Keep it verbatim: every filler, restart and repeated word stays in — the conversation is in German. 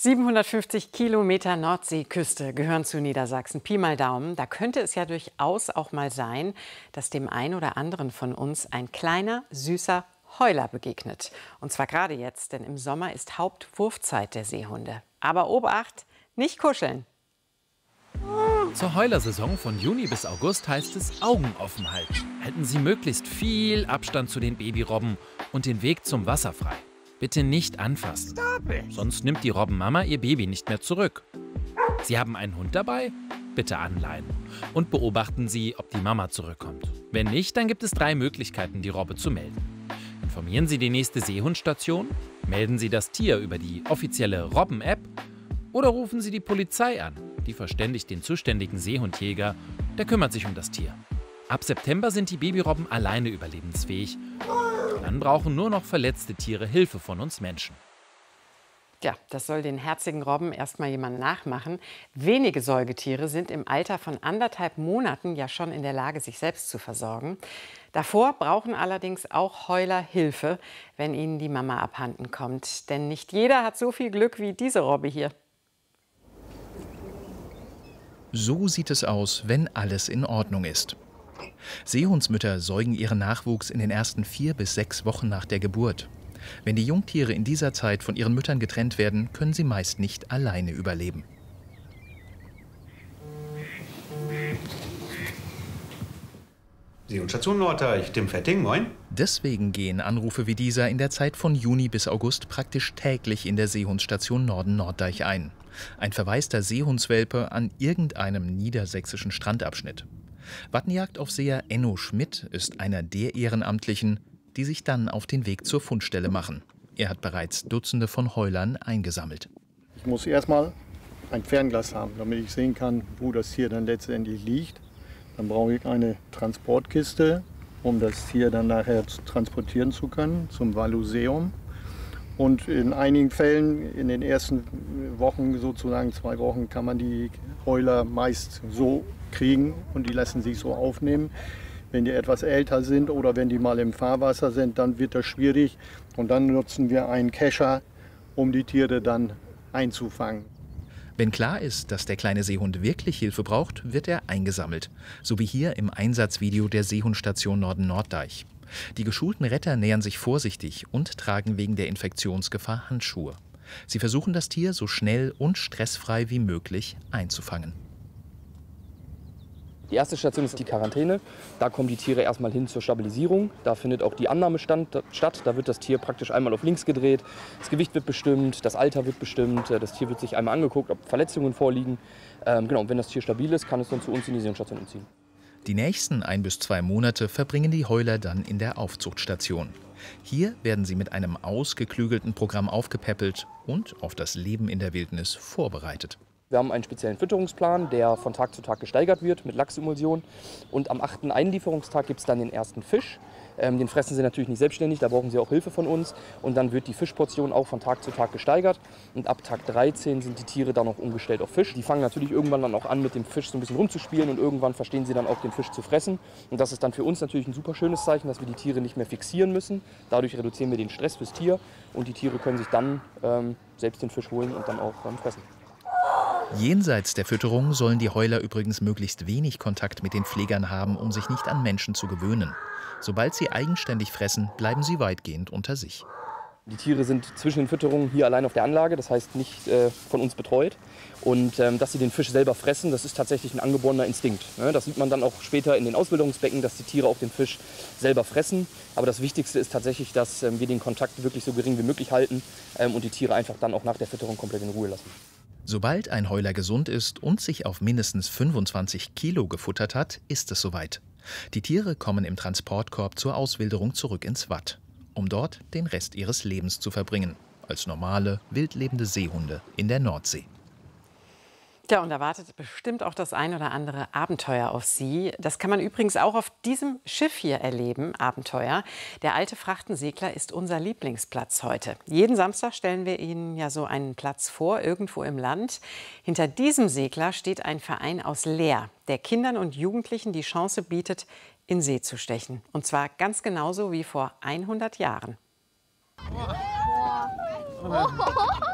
siebenhundertfünfzig Kilometer Nordseeküste gehören zu Niedersachsen. Pi mal Daumen. Da könnte es ja durchaus auch mal sein, dass dem einen oder anderen von uns ein kleiner, süßer Heuler begegnet. Und zwar gerade jetzt, denn im Sommer ist Hauptwurfzeit der Seehunde. Aber Obacht, nicht kuscheln. Zur Heulersaison von Juni bis August heißt es Augen offen halten. Halten Sie möglichst viel Abstand zu den Babyrobben und den Weg zum Wasser frei. Bitte nicht anfassen, sonst nimmt die Robbenmama ihr Baby nicht mehr zurück. Sie haben einen Hund dabei? Bitte anleihen. Und beobachten Sie, ob die Mama zurückkommt. Wenn nicht, dann gibt es drei Möglichkeiten, die Robbe zu melden. Informieren Sie die nächste Seehundstation, melden Sie das Tier über die offizielle Robben-App oder rufen Sie die Polizei an. Die verständigt den zuständigen Seehundjäger, der kümmert sich um das Tier. Ab September sind die Babyrobben alleine überlebensfähig. Dann brauchen nur noch verletzte Tiere Hilfe von uns Menschen. Ja, das soll den herzigen Robben erstmal jemand nachmachen. Wenige Säugetiere sind im Alter von anderthalb Monaten ja schon in der Lage, sich selbst zu versorgen. Davor brauchen allerdings auch Heuler Hilfe, wenn ihnen die Mama abhanden kommt. Denn nicht jeder hat so viel Glück wie diese Robbe hier. So sieht es aus, wenn alles in Ordnung ist. Seehundsmütter säugen ihren Nachwuchs in den ersten vier bis sechs Wochen nach der Geburt. Wenn die Jungtiere in dieser Zeit von ihren Müttern getrennt werden, können sie meist nicht alleine überleben. Seehundstation Norddeich, Tim Fetting, moin. Deswegen gehen Anrufe wie dieser in der Zeit von Juni bis August praktisch täglich in der Seehundstation Norden Norddeich ein. Ein verwaister Seehundswelpe an irgendeinem niedersächsischen Strandabschnitt. Wattenjagdaufseher Enno Schmidt ist einer der Ehrenamtlichen, die sich dann auf den Weg zur Fundstelle machen. Er hat bereits Dutzende von Heulern eingesammelt. Ich muss erstmal ein Fernglas haben, damit ich sehen kann, wo das Tier dann letztendlich liegt. Dann brauche ich eine Transportkiste, um das Tier dann nachher transportieren zu können zum Valuseum. Und in einigen Fällen, in den ersten Wochen, sozusagen zwei Wochen, kann man die Heuler meist so kriegen und die lassen sich so aufnehmen. Wenn die etwas älter sind oder wenn die mal im Fahrwasser sind, dann wird das schwierig. Und dann nutzen wir einen Kescher, um die Tiere dann einzufangen. Wenn klar ist, dass der kleine Seehund wirklich Hilfe braucht, wird er eingesammelt. So wie hier im Einsatzvideo der Seehundstation Norden Norddeich. Die geschulten Retter nähern sich vorsichtig und tragen wegen der Infektionsgefahr Handschuhe. Sie versuchen, das Tier so schnell und stressfrei wie möglich einzufangen. Die erste Station ist die Quarantäne. Da kommen die Tiere erstmal hin zur Stabilisierung. Da findet auch die Annahme stand, statt. Da wird das Tier praktisch einmal auf links gedreht. Das Gewicht wird bestimmt, das Alter wird bestimmt. Das Tier wird sich einmal angeguckt, ob Verletzungen vorliegen. Ähm, genau, und wenn das Tier stabil ist, kann es dann zu uns in die Seehundstation umziehen. Die nächsten ein bis zwei Monate verbringen die Heuler dann in der Aufzuchtstation. Hier werden sie mit einem ausgeklügelten Programm aufgepäppelt und auf das Leben in der Wildnis vorbereitet. Wir haben einen speziellen Fütterungsplan, der von Tag zu Tag gesteigert wird mit Lachsemulsion. Und am achten Einlieferungstag gibt es dann den ersten Fisch. Ähm, den fressen sie natürlich nicht selbstständig, da brauchen sie auch Hilfe von uns. Und dann wird die Fischportion auch von Tag zu Tag gesteigert. Und ab Tag dreizehn sind die Tiere dann auch umgestellt auf Fisch. Die fangen natürlich irgendwann dann auch an, mit dem Fisch so ein bisschen rumzuspielen. Und irgendwann verstehen sie dann auch, den Fisch zu fressen. Und das ist dann für uns natürlich ein super schönes Zeichen, dass wir die Tiere nicht mehr fixieren müssen. Dadurch reduzieren wir den Stress fürs Tier. Und die Tiere können sich dann ähm, selbst den Fisch holen und dann auch ähm, fressen. Jenseits der Fütterung sollen die Heuler übrigens möglichst wenig Kontakt mit den Pflegern haben, um sich nicht an Menschen zu gewöhnen. Sobald sie eigenständig fressen, bleiben sie weitgehend unter sich. Die Tiere sind zwischen den Fütterungen hier allein auf der Anlage, das heißt nicht äh, von uns betreut. Und ähm, dass sie den Fisch selber fressen, das ist tatsächlich ein angeborener Instinkt. Ne? Das sieht man dann auch später in den Ausbildungsbecken, dass die Tiere auch den Fisch selber fressen. Aber das Wichtigste ist tatsächlich, dass ähm, wir den Kontakt wirklich so gering wie möglich halten ähm, und die Tiere einfach dann auch nach der Fütterung komplett in Ruhe lassen. Sobald ein Heuler gesund ist und sich auf mindestens fünfundzwanzig Kilo gefuttert hat, ist es soweit. Die Tiere kommen im Transportkorb zur Auswilderung zurück ins Watt, um dort den Rest ihres Lebens zu verbringen, als normale, wildlebende Seehunde in der Nordsee. Ja, und da wartet bestimmt auch das ein oder andere Abenteuer auf Sie. Das kann man übrigens auch auf diesem Schiff hier erleben, Abenteuer. Der alte Frachtensegler ist unser Lieblingsplatz heute. Jeden Samstag stellen wir Ihnen ja so einen Platz vor, irgendwo im Land. Hinter diesem Segler steht ein Verein aus Leer, der Kindern und Jugendlichen die Chance bietet, in See zu stechen. Und zwar ganz genauso wie vor hundert Jahren.